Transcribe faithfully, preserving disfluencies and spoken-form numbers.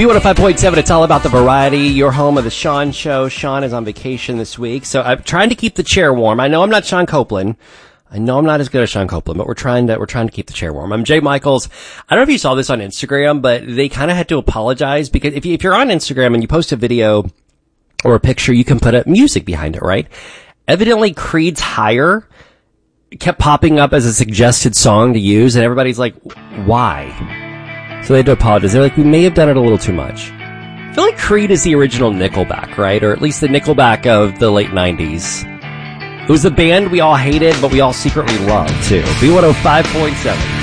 B one oh five point seven, it's all about the variety. Your home of the Sean Show. Sean is on vacation this week, so I'm trying to keep the chair warm. I know I'm not Sean Copeland. I know I'm not as good as Sean Copeland, but we're trying to, we're trying to keep the chair warm. I'm Jay Michaels. I don't know if you saw this on Instagram, but they kind of had to apologize because if you, if you're on Instagram and you post a video or a picture, you can put a music behind it, right? Evidently, Creed's Higher kept popping up as a suggested song to use, and everybody's like, why? So they had to apologize. They're like, we may have done it a little too much. I feel like Creed is the original Nickelback, right? Or at least the Nickelback of the late nineties. It was the band we all hated, but we all secretly loved, too. B one oh five point seven.